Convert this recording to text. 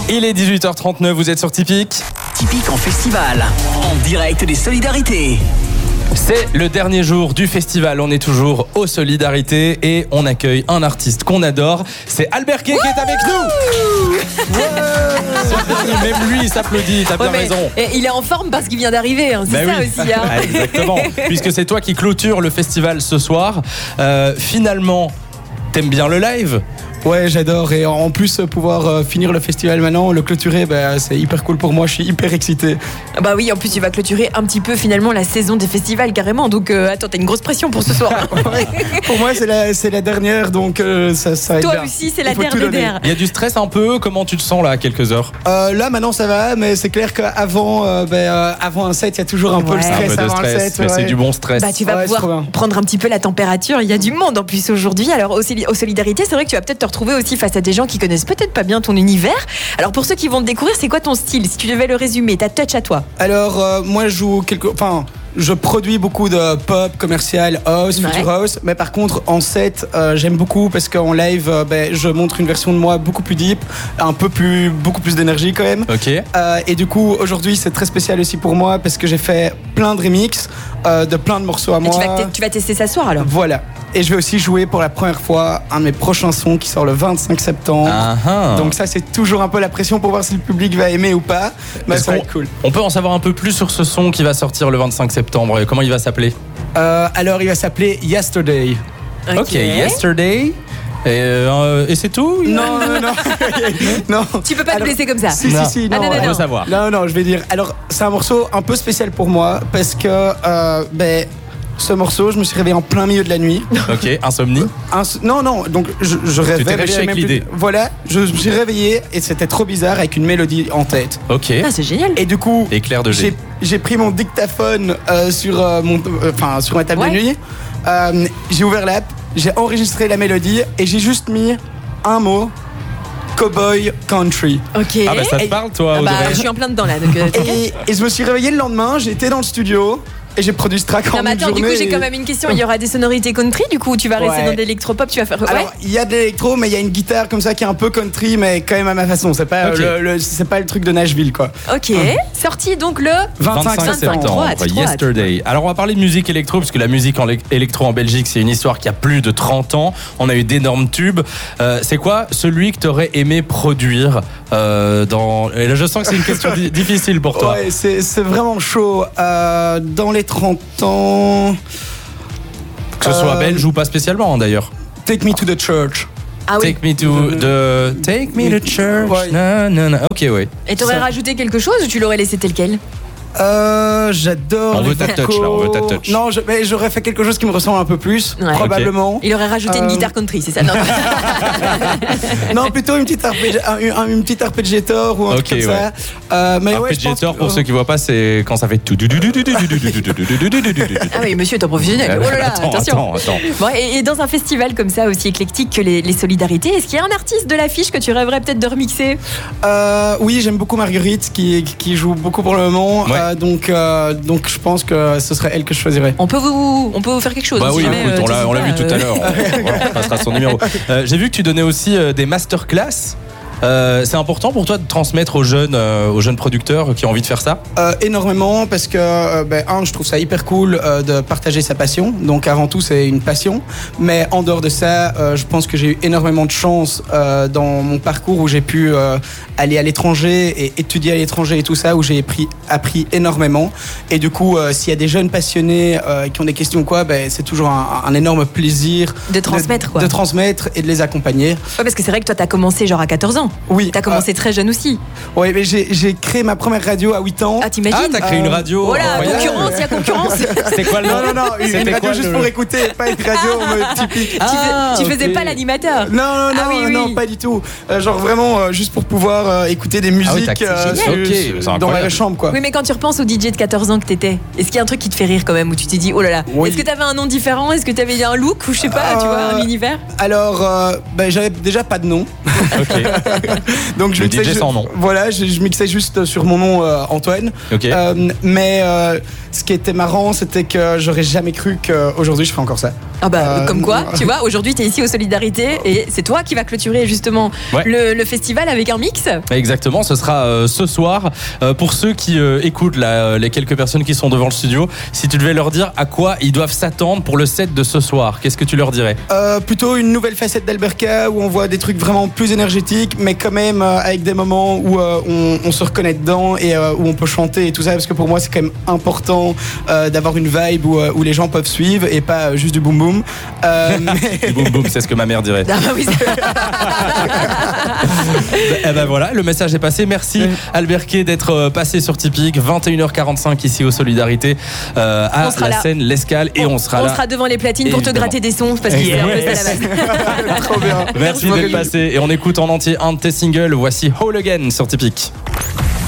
Il est 18h39, vous êtes sur Typique. Typique en festival, en direct des Solidarités. C'est le dernier jour du festival, on est toujours aux Solidarités et on accueille un artiste qu'on adore, c'est Albert Kay qui est avec nous. Même lui il s'applaudit, t'as bien raison. Il est en forme parce qu'il vient d'arriver, hein, c'est ça aussi. Hein. Ah, exactement, puisque c'est toi qui clôture le festival ce soir. Finalement, t'aimes bien le live ? Ouais, j'adore, et en plus pouvoir finir le festival maintenant, le clôturer, c'est hyper cool pour moi, je suis hyper excité. Bah oui, en plus tu vas clôturer un petit peu finalement la saison des festivals carrément, donc attends, t'as une grosse pression pour ce soir. Ouais, pour moi c'est la dernière, donc ça va être toi bien. Aussi c'est la dernière. Il y a du stress un peu, comment tu te sens là à quelques heures ? Là maintenant ça va, mais c'est clair qu'avant avant un set, il y a toujours un peu le stress avant le set. Mais c'est du bon stress. Bah tu vas pouvoir prendre un petit peu la température, il y a du monde en plus aujourd'hui, alors aux Solidarités, c'est vrai que tu vas peut-être te retrouver aussi face à des gens qui connaissent peut-être pas bien ton univers. Alors pour ceux qui vont te découvrir, c'est quoi ton style ? Si tu devais le résumer, ta touch à toi. Alors moi je produis beaucoup de pop, commercial, house, future house, mais par contre en set j'aime beaucoup parce qu'en live je montre une version de moi beaucoup plus deep, beaucoup plus d'énergie quand même. Ok. Et du coup aujourd'hui c'est très spécial aussi pour moi parce que j'ai fait plein de remix de plein de morceaux à moi. Tu vas tester ça ce soir alors. Voilà. Et je vais aussi jouer pour la première fois un de mes prochains sons qui sort le 25 septembre. Donc ça c'est toujours un peu la pression pour voir si le public va aimer ou pas. Mais ça va être cool. On peut en savoir un peu plus sur ce son qui va sortir le 25 septembre. Comment il va s'appeler ? Alors il va s'appeler Yesterday. Ok, Yesterday. Et c'est tout ? Non. Non. Tu peux pas te laisser comme ça. Si, non. On veut savoir. Non, je vais dire. Alors, c'est un morceau un peu spécial pour moi parce que ce morceau, je me suis réveillé en plein milieu de la nuit. Ok, insomnie. Non, donc je rêvais. Tu t'es réveillé avec l'idée. Voilà, je me suis réveillé et c'était trop bizarre avec une mélodie en tête. Ok. Ah, c'est génial. Et du coup, éclair de G. J'ai pris mon dictaphone sur ma table de nuit. J'ai ouvert l'app, j'ai enregistré la mélodie et j'ai juste mis un mot. Cowboy Country. Ok. Ah bah ça te parle toi Audrey. Je suis en plein dedans là. Donc, et je me suis réveillé le lendemain, j'étais dans le studio. Et j'ai produit ce track en une journée. Du coup, j'ai quand même une question. Il y aura des sonorités country, du coup, tu vas rester dans de l'électropop, tu vas faire. Alors, il y a de l'électro, mais il y a une guitare comme ça qui est un peu country, mais quand même à ma façon. C'est pas, c'est pas le truc de Nashville, quoi. Ok. Sorti donc le 25 septembre. Yesterday. Alors, on va parler de musique électro, parce que la musique électro en Belgique, c'est une histoire qui a plus de 30 ans. On a eu d'énormes tubes. C'est quoi celui que tu aurais aimé produire Et là, je sens que c'est une question difficile pour toi. Ouais, c'est vraiment chaud. Dans les 30 ans. Que ce soit belge ou pas spécialement d'ailleurs. Take Me to the Church. Ah oui. Take me to church. Ouais. Non. Ok, ouais. Et t'aurais rajouté quelque chose ou tu l'aurais laissé tel quel ? J'adore. On veut ta touch là, on veut ta touch. Non, mais j'aurais fait quelque chose qui me ressemble un peu plus, probablement. Il aurait rajouté une guitare country, c'est ça ? Non, plutôt une petite arpeggiator ou un truc comme ça. Mais arpeggiator, pour ceux qui voient pas, c'est quand ça fait tout. Ah oui, monsieur est un professionnel. Oh là là, attention. Attends. Bon, et dans un festival comme ça aussi éclectique que les Solidarités, est-ce qu'il y a un artiste de l'affiche que tu rêverais peut-être de remixer ? Oui, j'aime beaucoup Marguerite qui joue beaucoup pour le moment. Ouais. Donc je pense que ce serait elle que je choisirais. On peut vous faire quelque chose. Bah oui, écoute, on l'a vu tout à l'heure. On passera son numéro. J'ai vu que tu donnais aussi des masterclass. C'est important pour toi de transmettre aux jeunes producteurs qui ont envie de faire ça ? Énormément, parce que je trouve ça hyper cool de partager sa passion. Donc avant tout, c'est une passion. Mais en dehors de ça, je pense que j'ai eu énormément de chance dans mon parcours où j'ai pu aller à l'étranger et étudier à l'étranger et tout ça, où j'ai appris énormément. Et du coup, s'il y a des jeunes passionnés qui ont des questions ou quoi, c'est toujours un énorme plaisir de transmettre de transmettre et de les accompagner. Ouais, parce que c'est vrai que toi, t'as commencé genre à 14 ans. Oui. T'as commencé très jeune aussi. Oui, mais j'ai créé ma première radio à 8 ans. Ah, t'imagines ? Ah, t'as créé une radio. Voilà, concurrence, il y a concurrence. C'était quoi le nom ? Non, une radio juste pour écouter, pas une radio typique. Tu faisais pas l'animateur ? Non, pas du tout. Genre vraiment juste pour pouvoir écouter des musiques dans la chambre, quoi. Oui, mais quand tu repenses au DJ de 14 ans que t'étais, est-ce qu'il y a un truc qui te fait rire quand même, où tu t'es dit, oh là là, est-ce que t'avais un nom différent ? Est-ce que t'avais un look ou je sais pas, tu vois, un univers ? Alors, j'avais déjà pas de nom. Donc je le mixais DJ sans nom. Voilà, je mixais juste sur mon nom Antoine. Ok. Mais ce qui était marrant, c'était que j'aurais jamais cru qu'aujourd'hui je ferais encore ça. Ah bah, comme quoi, tu vois, aujourd'hui tu es ici aux Solidarités et c'est toi qui vas clôturer justement le festival avec un mix. Exactement, ce sera ce soir. Pour ceux qui écoutent les quelques personnes qui sont devant le studio, si tu devais leur dire à quoi ils doivent s'attendre pour le set de ce soir, qu'est-ce que tu leur dirais? Plutôt une nouvelle facette d'Alberca où on voit des trucs vraiment plus énergétiques, mais quand même avec des moments où on se reconnaît dedans et où on peut chanter et tout ça, parce que pour moi c'est quand même important d'avoir une vibe où les gens peuvent suivre et pas juste du boom boom. Du boom boom, c'est ce que ma mère dirait. Ah bah oui, Eh ben voilà, le message est passé. Merci Alberquet d'être passé sur Typique. 21h45 ici aux Solidarités à la scène L'Escale et on sera là. On sera devant les platines pour te gratter des sons parce que c'est un peu ça la base. Trop bien. Merci d'être passé et on écoute en entier un de tes singles. Voici Whole Again sur Typique.